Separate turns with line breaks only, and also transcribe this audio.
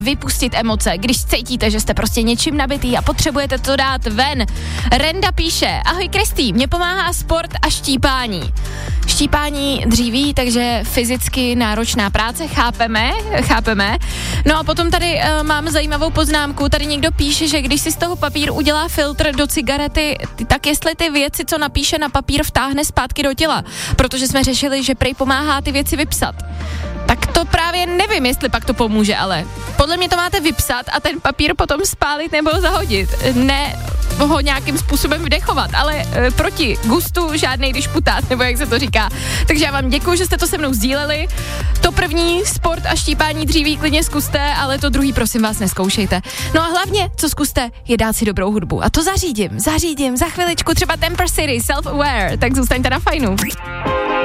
vypustit emoce, když cítíte, že jste prostě něčím nabitý a potřebujete to dát ven. Renda píše, ahoj Kristý, mě pomáhá sport a štípání. Štípání dříví, takže fyzicky náročná práce, chápeme. No a potom tady mám zajímavou poznámku, tady někdo píše, že když si z toho papíru udělá filtr do cigarety, tak jestli ty věci, co napíše na papír, vtáhne zpátky do těla, protože jsme řešili, že prej pomáhá ty věci vypsat. Tak to právě nevím, jestli pak to pomůže, ale podle mě to máte vypsat a ten papír potom spálit nebo zahodit. Ne ho nějakým způsobem vdechovat, ale proti gustu žádnej dišputát, nebo jak se to říká. Takže já vám děkuju, že jste to se mnou sdíleli. To první, sport a štípání dříví, klidně zkuste, ale to druhý, prosím vás, nezkoušejte. No a hlavně, co zkuste, je dát si dobrou hudbu. A to zařídím, za chviličku třeba Temper City, Self-Aware, tak zůstaňte na fajnu.